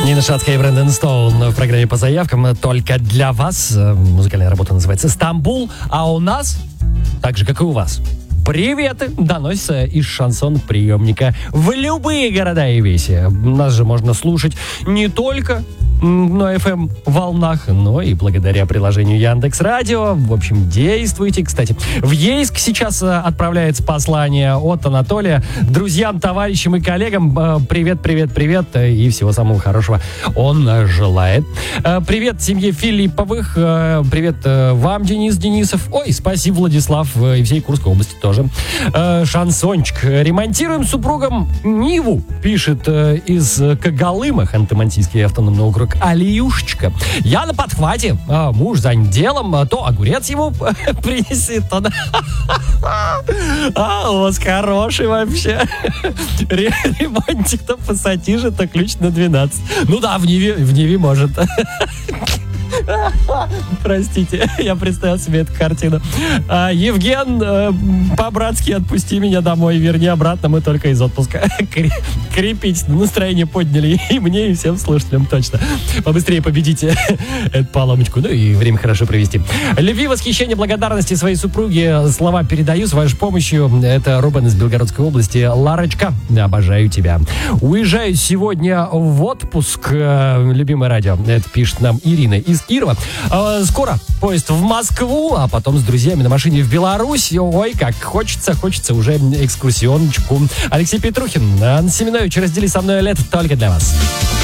Нина Шацкая и Брэндон Стоун в программе по заявкам только для вас. Музыкальная работа называется «Стамбул», а у нас, так же, как и у вас, приветы доносятся из шансон-приемника в любые города и веси. Нас же можно слушать не только на FM-волнах, но и благодаря приложению Яндекс.Радио. В общем, действуйте. Кстати, в Ейск сейчас отправляется послание от Анатолия друзьям, товарищам и коллегам. Привет, привет, привет и всего самого хорошего он желает. Привет семье Филипповых. Привет вам, Денис Денисов. Ой, спасибо, Владислав, и всей Курской области тоже. Шансончик. Ремонтируем с супругом Ниву, пишет из Когалыма, Ханты-Мансийский автономный округ, Алиюшечка. Я на подхвате. Муж занят делом. То огурец ему принесет, то... у вас хороший вообще. Ремонтик-то пассатижи, то ключ на 12. Ну да, в Ниве может. Простите, я представил себе эту картину. Евген, по-братски отпусти меня домой, верни обратно, мы только из отпуска. Крепите, настроение подняли и мне, и всем слушателям точно. Побыстрее победите эту поломочку, ну и время хорошо провести. Любви, восхищение, благодарности своей супруге слова передаю с вашей помощью. Это Рубен из Белгородской области. Ларочка, обожаю тебя. Уезжаю сегодня в отпуск. Любимое радио. Это пишет нам Ирина из Кирова. Скоро поезд в Москву, а потом с друзьями на машине в Беларусь. Ой, как хочется уже экскурсионочку. Алексей Петрухин, Анна Семенович, раздели со мной лето только для вас.